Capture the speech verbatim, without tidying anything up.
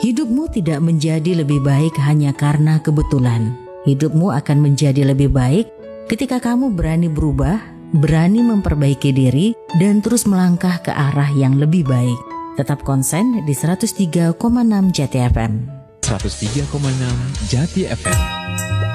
Hidupmu tidak menjadi lebih baik hanya karena kebetulan. Hidupmu akan menjadi lebih baik ketika kamu berani berubah, berani memperbaiki diri, dan terus melangkah ke arah yang lebih baik. Tetap konsen di seratus tiga koma enam Jati F M. seratus tiga koma enam Jati F M.